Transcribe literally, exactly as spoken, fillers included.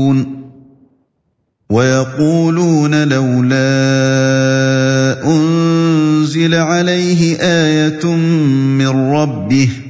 يعرجون ويقولون لولا أنزل عليه آية من ربه